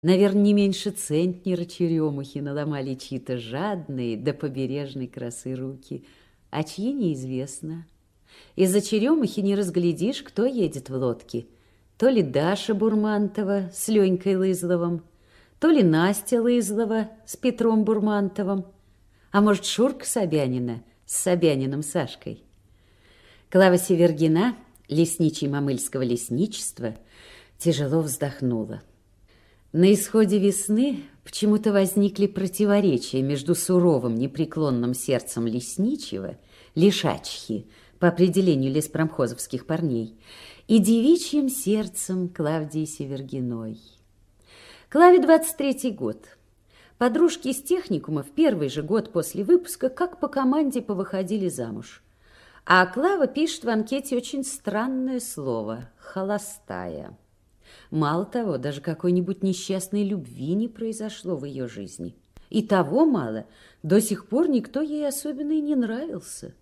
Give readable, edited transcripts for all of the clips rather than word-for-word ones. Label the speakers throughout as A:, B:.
A: Наверное, не меньше центнера черемухи наломали чьи-то жадные до побережной красы руки, а чьи неизвестно. Из-за черемухи не разглядишь, кто едет в лодке. То ли Даша Бурмантова с Ленькой Лызловым, то ли Настя Лызлова с Петром Бурмантовым, а может, Шурка Собянина с Собяниным Сашкой. Клава Севергина, лесничий Мамыльского лесничества, тяжело вздохнула. На исходе весны почему-то возникли противоречия между суровым непреклонным сердцем лесничего, лишачьи, по определению леспромхозовских парней, и девичьим сердцем Клавдии Севергиной. Клаве 23-й год. Подружки из техникума в первый же год после выпуска как по команде повыходили замуж. А Клава пишет в анкете очень странное слово «холостая». Мало того, даже какой-нибудь несчастной любви не произошло в ее жизни. И того мало, до сих пор никто ей особенно и не нравился.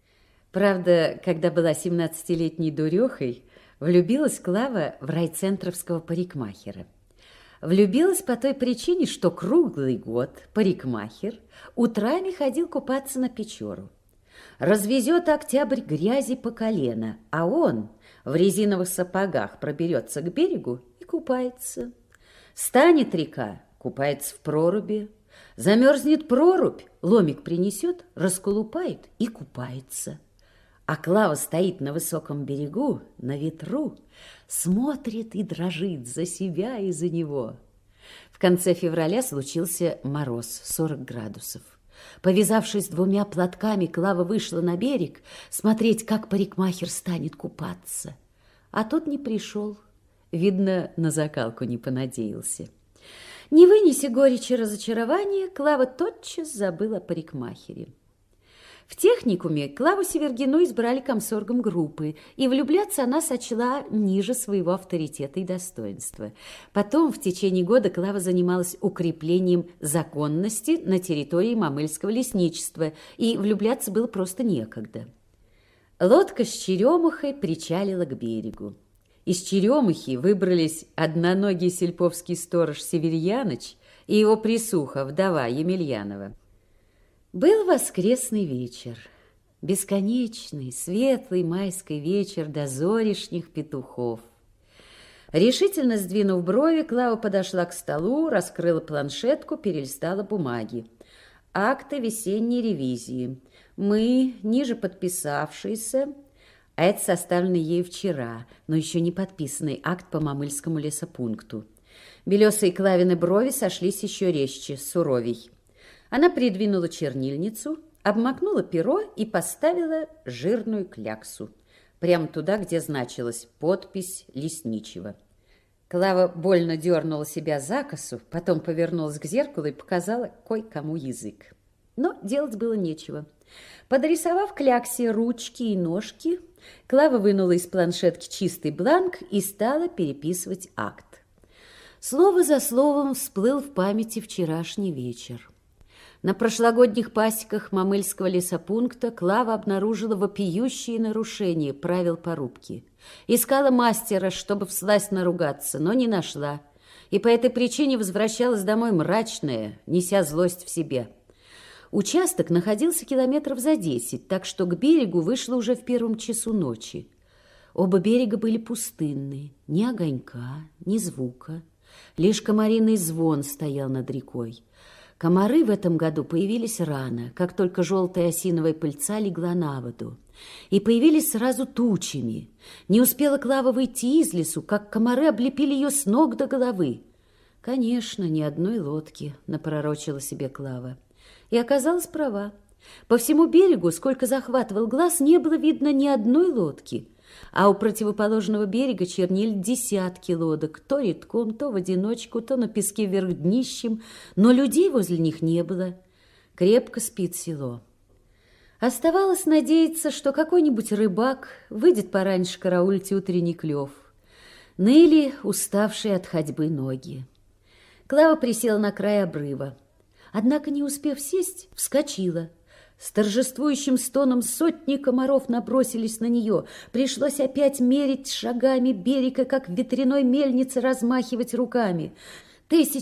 A: Правда, когда была 17-летней дурехой, влюбилась Клава в райцентровского парикмахера. Влюбилась по той причине, что круглый год парикмахер утрами ходил купаться на Печору. Развезет октябрь грязи по колено, а он в резиновых сапогах проберется к берегу и купается. Станет река, купается в проруби. Замерзнет прорубь, ломик принесет, расколупает и купается. А Клава стоит на высоком берегу, на ветру, смотрит и дрожит за себя и за него. В конце февраля случился мороз, 40 градусов. Повязавшись двумя платками, Клава вышла на берег смотреть, как парикмахер станет купаться. А тот не пришел. Видно, на закалку не понадеялся. Не вынеся горечи разочарования, Клава тотчас забыла о парикмахере. В техникуме Клаву Севергину избрали комсоргом группы, и влюбляться она сочла ниже своего авторитета и достоинства. Потом в течение года Клава занималась укреплением законности на территории Мамыльского лесничества, и влюбляться было просто некогда. Лодка с черемухой причалила к берегу. Из черемухи выбрались одноногий сельповский сторож Северьяныч и его присуха, вдова Емельянова. Был воскресный вечер, бесконечный, светлый майский вечер до зоришних петухов. Решительно сдвинув брови, Клава подошла к столу, раскрыла планшетку, перелистала бумаги. Акты весенней ревизии. Мы, ниже подписавшиеся, а это составленный ею вчера, но еще не подписанный акт по Мамыльскому лесопункту. Белесые Клавины брови сошлись еще резче, суровей. Она придвинула чернильницу, обмакнула перо и поставила жирную кляксу. Прямо туда, где значилась подпись лесничего. Клава больно дернула себя за косу, потом повернулась к зеркалу и показала кое-кому язык. Но делать было нечего. Подрисовав кляксе ручки и ножки, Клава вынула из планшетки чистый бланк и стала переписывать акт. Слово за словом всплыл в памяти вчерашний вечер. На прошлогодних пасеках Мамыльского лесопункта Клава обнаружила вопиющие нарушения правил порубки. Искала мастера, чтобы всласть наругаться, но не нашла. И по этой причине возвращалась домой мрачная, неся злость в себе. Участок находился километров за 10, так что к берегу вышла уже в первом часу ночи. Оба берега были пустынны, ни огонька, ни звука. Лишь комариный звон стоял над рекой. Комары в этом году появились рано, как только желтая осиновая пыльца легла на воду. И появились сразу тучами. Не успела Клава выйти из лесу, как комары облепили ее с ног до головы. Конечно, ни одной лодки, напророчила себе Клава. И оказалась права. По всему берегу, сколько захватывал глаз, не было видно ни одной лодки. А у противоположного берега чернели десятки лодок, то редком, то в одиночку, то на песке вверх днищем, но людей возле них не было. Крепко спит село. Оставалось надеяться, что какой-нибудь рыбак выйдет пораньше караулить утренний клев. Ныли уставшие от ходьбы ноги. Клава присела на край обрыва. Однако, не успев сесть, вскочила. С торжествующим стоном сотни комаров набросились на нее. Пришлось опять мерить шагами берега, как в ветряной мельнице размахивать руками. 1000